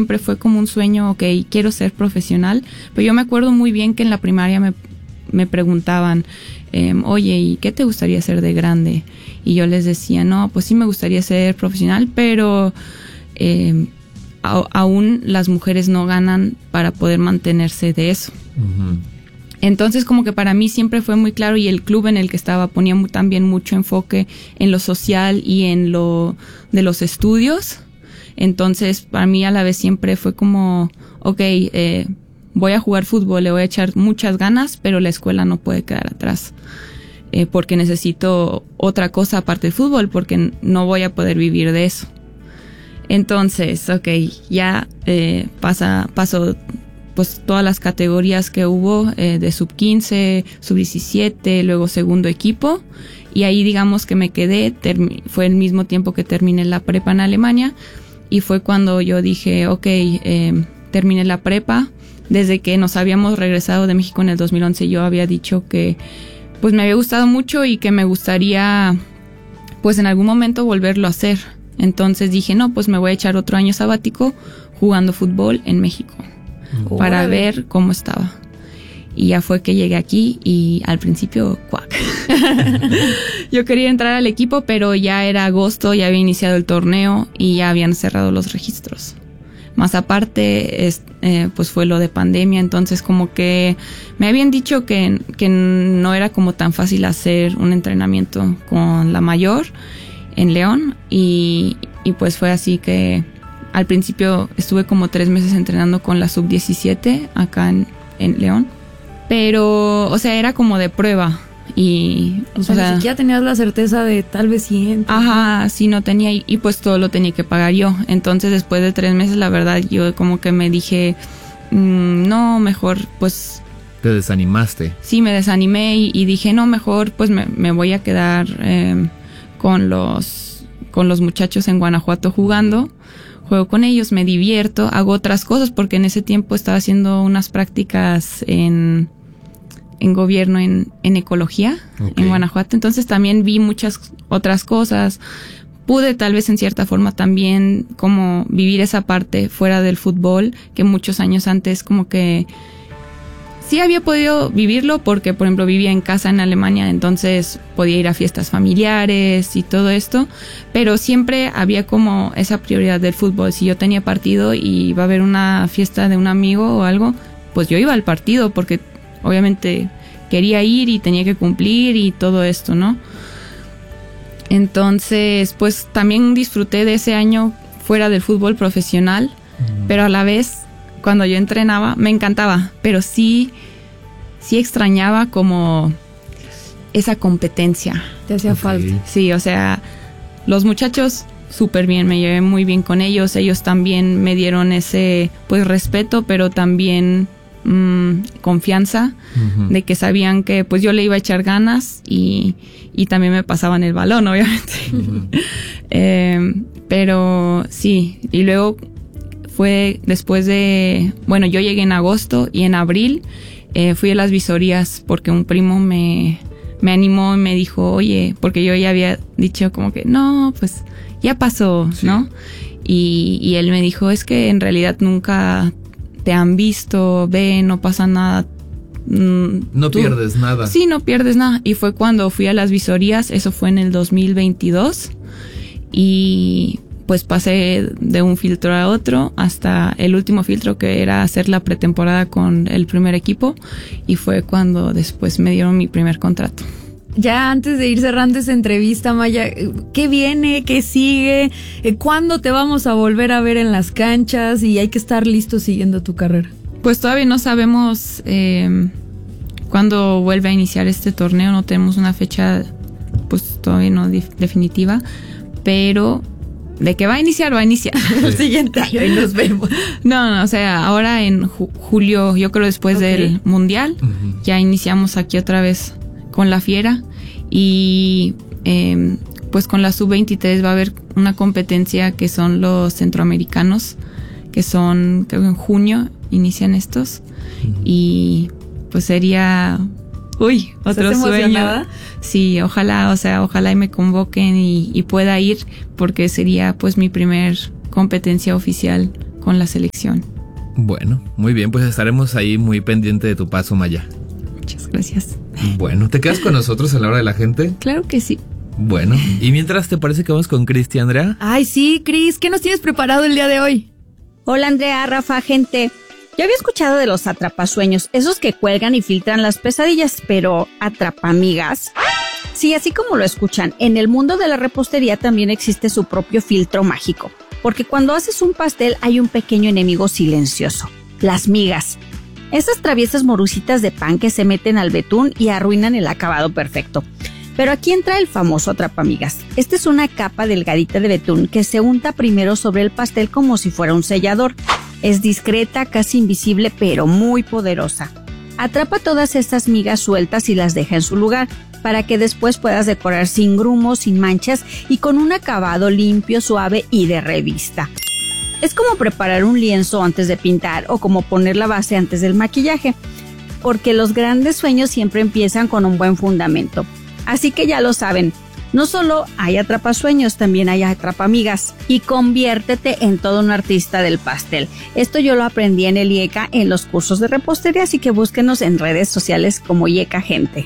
siempre fue como un sueño, ok, quiero ser profesional, pero yo me acuerdo muy bien que en la primaria me preguntaban, oye, ¿y qué te gustaría hacer de grande? Y yo les decía, no, pues sí me gustaría ser profesional, pero aún las mujeres no ganan para poder mantenerse de eso. Uh-huh. Entonces como que para mí siempre fue muy claro, y el club en el que estaba ponía también mucho enfoque en lo social y en lo de los estudios. Entonces para mí a la vez siempre fue como, ok, voy a jugar fútbol, le voy a echar muchas ganas, pero la escuela no puede quedar atrás. Porque necesito otra cosa aparte del fútbol, porque no voy a poder vivir de eso. Entonces, ok, ya paso pues todas las categorías que hubo, de sub-15, sub-17, luego segundo equipo, y ahí digamos que me quedé, fue el mismo tiempo que terminé la prepa en Alemania, y fue cuando yo dije, ok, terminé la prepa. Desde que nos habíamos regresado de México en el 2011, yo había dicho que pues me había gustado mucho y que me gustaría pues en algún momento volverlo a hacer. Entonces dije, no, pues me voy a echar otro año sabático jugando fútbol en México para ver cómo estaba. Y ya fue que llegué aquí y al principio, ¡cuac! Yo quería entrar al equipo, pero ya era agosto, ya había iniciado el torneo y ya habían cerrado los registros. Más aparte, pues fue lo de pandemia, entonces como que me habían dicho que no era como tan fácil hacer un entrenamiento con la mayor en León, y pues fue así que al principio estuve como 3 meses entrenando con la sub-17 acá en León, pero, o sea, era como de prueba. Y o sea, ni siquiera tenías la certeza de tal vez sí entro. Ajá, sí, no tenía, y pues todo lo tenía que pagar yo. Entonces después de 3 meses, la verdad, yo como que me dije, no, mejor pues... ¿Te desanimaste? Sí, me desanimé y dije, no, mejor pues me voy a quedar con los muchachos en Guanajuato jugando. Juego con ellos, me divierto, hago otras cosas, porque en ese tiempo estaba haciendo unas prácticas en gobierno en ecología, okay, en Guanajuato. Entonces también vi muchas otras cosas. Pude tal vez en cierta forma también como vivir esa parte fuera del fútbol, que muchos años antes como que sí había podido vivirlo, porque por ejemplo vivía en casa en Alemania, entonces podía ir a fiestas familiares y todo esto, pero siempre había como esa prioridad del fútbol. Si yo tenía partido y iba a haber una fiesta de un amigo o algo, pues yo iba al partido, porque obviamente quería ir y tenía que cumplir y todo esto, ¿no? Entonces, pues también disfruté de ese año fuera del fútbol profesional, pero a la vez, cuando yo entrenaba, me encantaba, pero sí extrañaba como esa competencia. Te hacía falta. Sí, o sea, los muchachos súper bien, me llevé muy bien con ellos también me dieron ese, pues, respeto, pero también confianza, uh-huh, de que sabían que pues yo le iba a echar ganas y también me pasaban el balón, obviamente. Uh-huh. Pero sí, y luego fue después de, bueno, yo llegué en agosto y en abril fui a las visorías porque un primo me animó y me dijo, oye, porque yo ya había dicho como que no, pues ya pasó, sí, ¿no? Y él me dijo, es que en realidad nunca te han visto, ve, no pasa nada. No pierdes nada. Sí, no pierdes nada. Y fue cuando fui a las visorías, eso fue en el 2022, y pues pasé de un filtro a otro hasta el último filtro, que era hacer la pretemporada con el primer equipo, y fue cuando después me dieron mi primer contrato. Ya antes de ir cerrando esa entrevista, Maya, ¿qué viene? ¿Qué sigue? ¿Cuándo te vamos a volver a ver en las canchas? Y hay que estar listos siguiendo tu carrera. Pues todavía no sabemos cuándo vuelve a iniciar este torneo. No tenemos una fecha, pues todavía no definitiva, pero de que va a iniciar, el siguiente año y nos vemos. No, o sea, ahora en julio, yo creo después del Mundial, uh-huh, ya iniciamos aquí otra vez con la Fiera, y pues con la sub-23 va a haber una competencia que son los centroamericanos, que son, creo que en junio inician estos, uh-huh, y pues sería otro sueño. Sí, ojalá y me convoquen y pueda ir, porque sería pues mi primer competencia oficial con la selección. Bueno, muy bien, pues estaremos ahí muy pendiente de tu paso, Maya. Muchas gracias. Bueno, ¿te quedas con nosotros a la hora de la gente? Claro que sí. Bueno, y mientras, ¿te parece que vamos con Cristi, Andrea? Ay, sí, Cris, ¿qué nos tienes preparado el día de hoy? Hola, Andrea, Rafa, gente. Yo había escuchado de los atrapasueños, esos que cuelgan y filtran las pesadillas, pero ¿atrapamigas? Sí, así como lo escuchan, en el mundo de la repostería también existe su propio filtro mágico, porque cuando haces un pastel hay un pequeño enemigo silencioso, las migas. Esas traviesas morusitas de pan que se meten al betún y arruinan el acabado perfecto. Pero aquí entra el famoso atrapamigas. Esta es una capa delgadita de betún que se unta primero sobre el pastel como si fuera un sellador. Es discreta, casi invisible, pero muy poderosa. Atrapa todas estas migas sueltas y las deja en su lugar, para que después puedas decorar sin grumos, sin manchas y con un acabado limpio, suave y de revista. Es como preparar un lienzo antes de pintar o como poner la base antes del maquillaje, porque los grandes sueños siempre empiezan con un buen fundamento. Así que ya lo saben, no solo hay atrapasueños, también hay atrapamigas. Y conviértete en todo un artista del pastel. Esto yo lo aprendí en el IECA en los cursos de repostería, así que búsquenos en redes sociales como IECA Gente.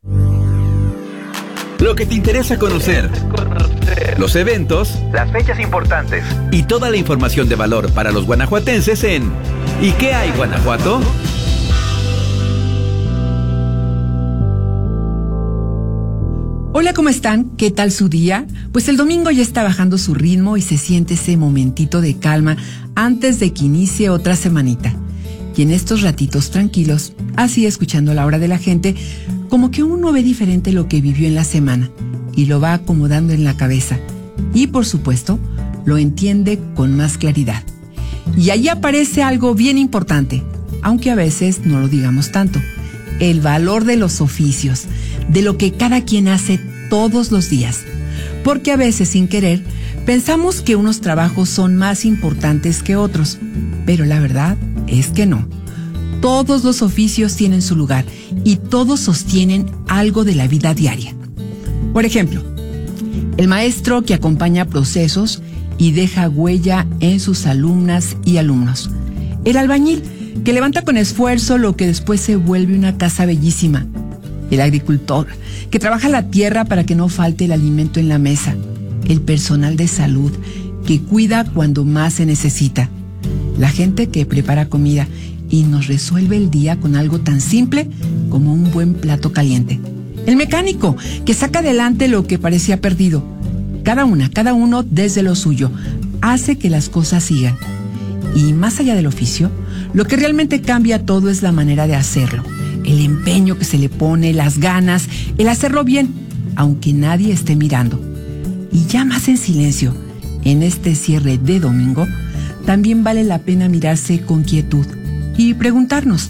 Lo que te interesa conocer, los eventos, las fechas importantes y toda la información de valor para los guanajuatenses en ¿Y qué hay, Guanajuato? Hola, ¿cómo están? ¿Qué tal su día? Pues el domingo ya está bajando su ritmo y se siente ese momentito de calma antes de que inicie otra semanita. Y en estos ratitos tranquilos, así escuchando la hora de la gente, como que uno ve diferente lo que vivió en la semana y lo va acomodando en la cabeza. Y por supuesto, lo entiende con más claridad. Y ahí aparece algo bien importante, aunque a veces no lo digamos tanto: el valor de los oficios, de lo que cada quien hace todos los días. Porque a veces, sin querer, pensamos que unos trabajos son más importantes que otros, pero la verdad es que no. Todos los oficios tienen su lugar y todos sostienen algo de la vida diaria. Por ejemplo, el maestro que acompaña procesos y deja huella en sus alumnas y alumnos. El albañil que levanta con esfuerzo lo que después se vuelve una casa bellísima. El agricultor que trabaja la tierra para que no falte el alimento en la mesa. El personal de salud que cuida cuando más se necesita. La gente que prepara comida y nos resuelve el día con algo tan simple como un buen plato caliente. El mecánico que saca adelante lo que parecía perdido. Cada uno desde lo suyo, hace que las cosas sigan. Y más allá del oficio, lo que realmente cambia todo es la manera de hacerlo. El empeño que se le pone, las ganas, el hacerlo bien, aunque nadie esté mirando. Y ya más en silencio, en este cierre de domingo, también vale la pena mirarse con quietud y preguntarnos: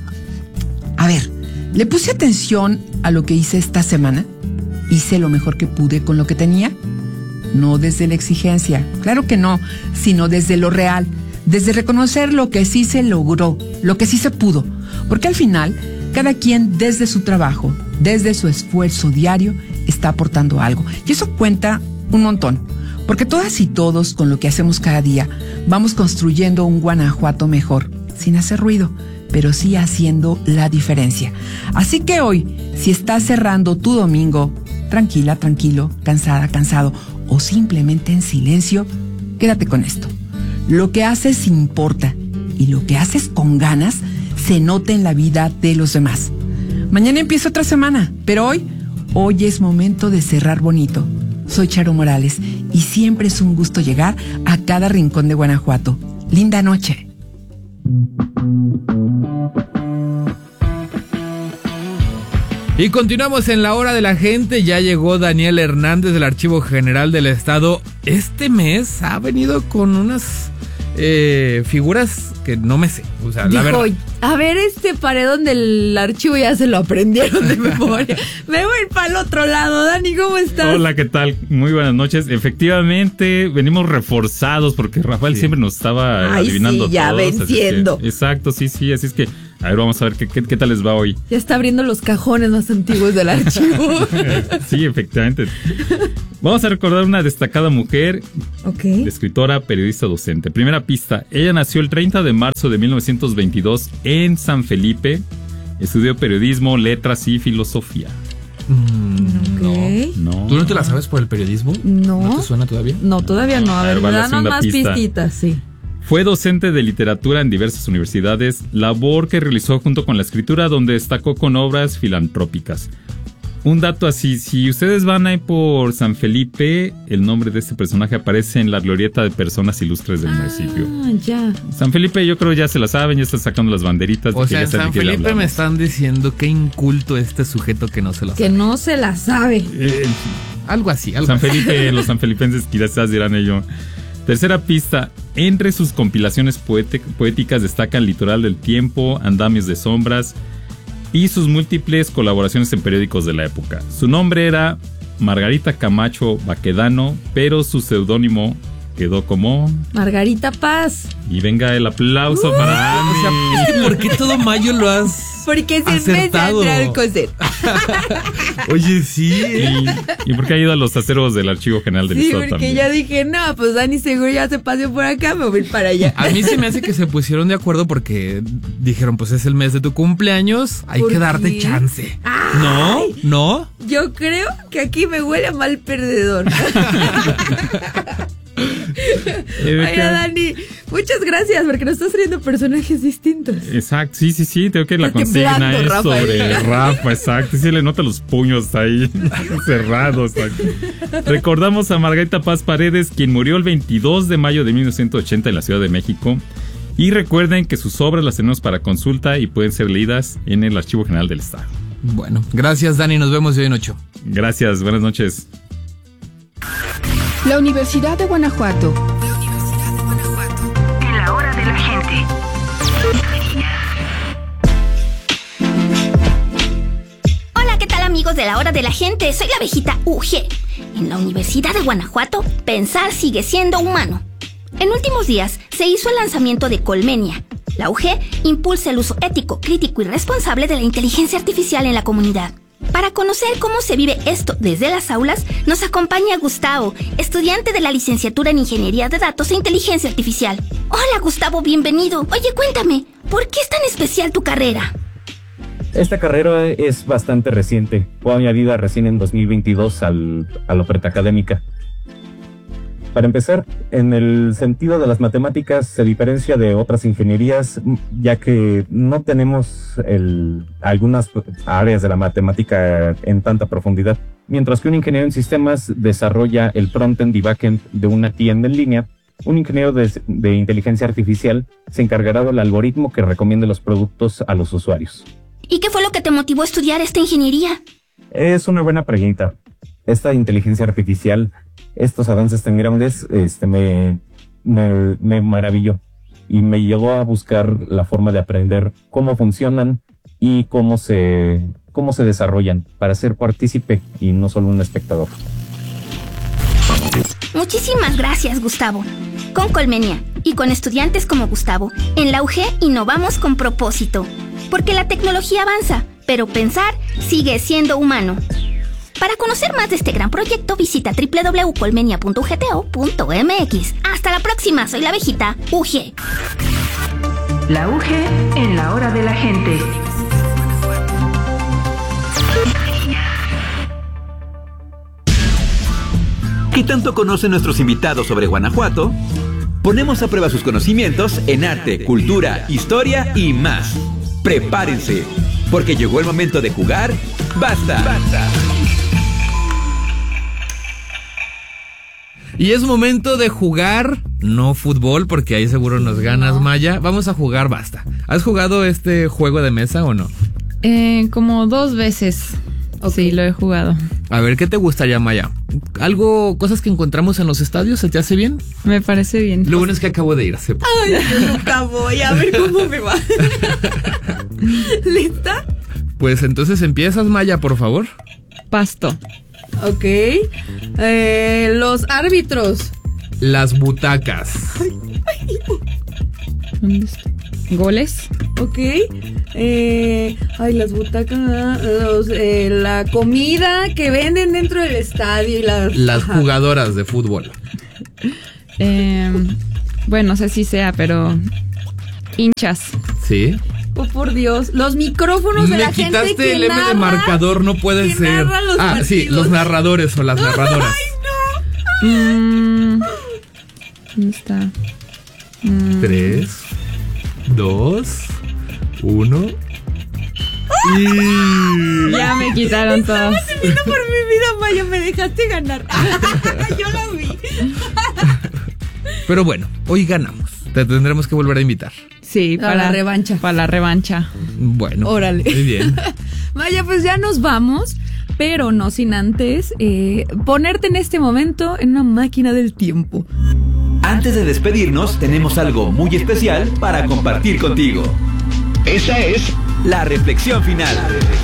a ver, ¿le puse atención a lo que hice esta semana? ¿Hice lo mejor que pude con lo que tenía? No desde la exigencia, claro que no, sino desde lo real, desde reconocer lo que sí se logró, lo que sí se pudo, porque al final, cada quien desde su trabajo, desde su esfuerzo diario, está aportando algo. Y eso cuenta un montón, porque todas y todos, con lo que hacemos cada día, vamos construyendo un Guanajuato mejor, sin hacer ruido, pero sí haciendo la diferencia. Así que hoy, si estás cerrando tu domingo, tranquila, tranquilo, cansada, cansado, o simplemente en silencio, quédate con esto. Lo que haces importa, y lo que haces con ganas se nota en la vida de los demás. Mañana empieza otra semana, pero hoy es momento de cerrar bonito. Soy Charo Morales y siempre es un gusto llegar a cada rincón de Guanajuato. Linda noche. Y continuamos en la hora de la gente. Ya llegó Daniel Hernández del Archivo General del Estado. Este mes ha venido con unas figuras que no me sé. O sea, dijo, la verdad. A ver, este paredón del archivo ya se lo aprendieron de memoria. Me voy para el otro lado. Dani, ¿cómo estás? Hola, ¿qué tal? Muy buenas noches. Efectivamente, venimos reforzados porque Rafael siempre nos estaba adivinando ya todos, venciendo. Exacto, sí, así es que a ver, vamos a ver qué tal les va hoy. Ya está abriendo los cajones más antiguos del archivo. Sí, efectivamente. Vamos a recordar una destacada mujer, escritora, periodista, docente. Primera pista, ella nació el 30 de marzo de 1922 en San Felipe. Estudió periodismo, letras y filosofía. No. ¿Tú no te la sabes por el periodismo? No. ¿No te suena todavía? No, todavía no. A ver, danos más pistitas, sí. Fue docente de literatura en diversas universidades, labor que realizó junto con la escritura, donde destacó con obras filantrópicas. Un dato así, si ustedes van ahí por San Felipe, el nombre de este personaje aparece en la glorieta de personas ilustres del municipio. Ya. San Felipe yo creo ya se la saben, ya están sacando las banderitas. O sea, en San Felipe me están diciendo que inculto este sujeto que no se la sabe. Que no se la sabe. Algo así. San Felipe, los sanfelipenses quizás dirán ello. Tercera pista, entre sus compilaciones poéticas destacan Litoral del Tiempo, Andamios de Sombras y sus múltiples colaboraciones en periódicos de la época. Su nombre era Margarita Camacho Baquedano, pero su seudónimo quedó como Margarita Paz. Y venga el aplauso para Ani. O sea, es que ¿por qué todo mayo lo has porque se acertado? empieza a entrar al coser. Oye, sí. ¿Y por qué ha ido a los aceros del Archivo General del Estado también? Sí, porque ya dije, no, pues Dani seguro ya se paseó por acá, me voy a ir para allá. A mí se me hace que se pusieron de acuerdo porque dijeron, pues es el mes de tu cumpleaños, hay que darte chance. Ay, ¿No? Yo creo que aquí me huele a mal perdedor. Oye, Dani, muchas gracias porque nos estás trayendo personajes distintos. Exacto, sí, tengo que la consigna es Rafa, sobre Rafa, exacto. Sí, le nota los puños ahí cerrados. Recordamos a Margarita Paz Paredes, quien murió el 22 de mayo de 1980 en la Ciudad de México. Y recuerden que sus obras las tenemos para consulta y pueden ser leídas en el Archivo General del Estado. Bueno, gracias Dani, nos vemos hoy en 8. Gracias, buenas noches. La Universidad de Guanajuato. En la hora de la gente. Hola, ¿qué tal amigos de la hora de la gente? Soy la abejita UG. En la Universidad de Guanajuato, pensar sigue siendo humano. En últimos días se hizo el lanzamiento de Colmenia. La UG impulsa el uso ético, crítico y responsable de la inteligencia artificial en la comunidad. Para conocer cómo se vive esto desde las aulas, nos acompaña Gustavo, estudiante de la licenciatura en Ingeniería de Datos e Inteligencia Artificial. Hola Gustavo, bienvenido. Oye, cuéntame, ¿por qué es tan especial tu carrera? Esta carrera es bastante reciente. Fue añadida recién en 2022 a la oferta académica. Para empezar, en el sentido de las matemáticas se diferencia de otras ingenierías, ya que no tenemos algunas áreas de la matemática en tanta profundidad. Mientras que un ingeniero en sistemas desarrolla el frontend y backend de una tienda en línea, un ingeniero de inteligencia artificial se encargará del algoritmo que recomiende los productos a los usuarios. ¿Y qué fue lo que te motivó a estudiar esta ingeniería? Es una buena pregunta. Esta inteligencia artificial, estos avances tan grandes, me maravilló y me llevó a buscar la forma de aprender cómo funcionan y cómo se desarrollan para ser partícipe y no solo un espectador. Muchísimas gracias, Gustavo. Con Colmenia y con estudiantes como Gustavo, en la UG innovamos con propósito, porque la tecnología avanza, pero pensar sigue siendo humano. Para conocer más de este gran proyecto, visita www.colmenia.ugto.mx. Hasta la próxima, soy la abejita UG. La UG en la hora de la gente. ¿Qué tanto conocen nuestros invitados sobre Guanajuato? Ponemos a prueba sus conocimientos en arte, cultura, historia y más. Prepárense, porque llegó el momento de jugar. ¡Basta! Y es momento de jugar, no fútbol, porque ahí seguro nos ganas, Maya. Vamos a jugar Basta. ¿Has jugado este juego de mesa o no? Como 2 veces. Sí, lo he jugado. A ver, ¿qué te gustaría, Maya? Cosas que encontramos en los estadios, ¿se te hace bien? Me parece bien. Lo bueno es que acabo de ir. Ay, yo nunca voy, a ver cómo me va. ¿Lista? Pues entonces empiezas, Maya, por favor. Pasto. Ok. Los árbitros. Las butacas. ¿Dónde está? goles. Ok. Las butacas, la comida que venden dentro del estadio y las jugadoras de fútbol. Bueno, no sé si sea, pero hinchas. Sí. Oh, por Dios, los micrófonos de la gente que narra. Me quitaste el M de marcador, no puede ser. Sí, los narradores o las narradoras. ¡Ay, no! ¿Dónde está? 3, 2, 1. Ya me quitaron todos. Estaba temiendo por mi vida, Maya, me dejaste ganar. Yo la vi. Pero bueno, hoy ganamos. Te tendremos que volver a invitar. Sí, para la revancha. Para la revancha. Bueno, órale. Muy bien. Maya, pues ya nos vamos, pero no sin antes ponerte en este momento en una máquina del tiempo. Antes de despedirnos, tenemos algo muy especial para compartir contigo. Esa es la reflexión final.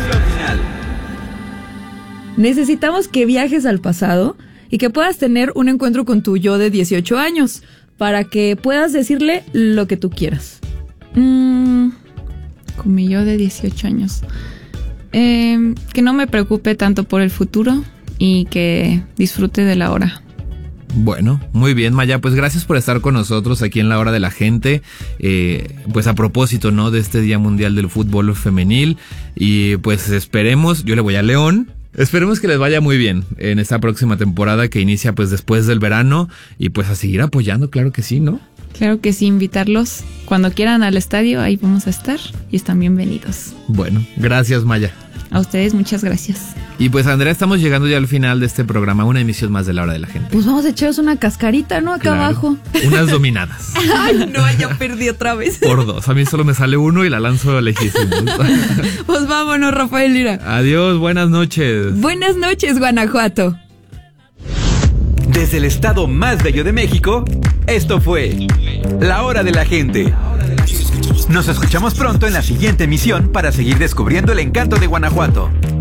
Necesitamos que viajes al pasado y que puedas tener un encuentro con tu yo de 18 años para que puedas decirle lo que tú quieras. Con mi yo de 18 años. Que no me preocupe tanto por el futuro y que disfrute de la hora. Bueno, muy bien, Maya, pues gracias por estar con nosotros aquí en La Hora de la Gente, pues a propósito, ¿no?, de este Día Mundial del Fútbol Femenil, y pues esperemos, yo le voy a León, esperemos que les vaya muy bien en esta próxima temporada que inicia pues después del verano, y pues a seguir apoyando, claro que sí, ¿no? Claro que sí, invitarlos cuando quieran al estadio, ahí vamos a estar y están bienvenidos. Bueno, gracias, Maya. A ustedes, muchas gracias. Y pues, Andrea, estamos llegando ya al final de este programa, una emisión más de La Hora de la Gente. Pues vamos a echaros una cascarita, ¿no? Acá abajo. Unas dominadas. Ay, no, ya perdí otra vez. Por 2. A mí solo me sale uno y la lanzo lejísimo. Pues vámonos, Rafael Lira. Adiós, buenas noches. Buenas noches, Guanajuato. Desde el estado más bello de México, esto fue La Hora de la Gente. Nos escuchamos pronto en la siguiente emisión para seguir descubriendo el encanto de Guanajuato.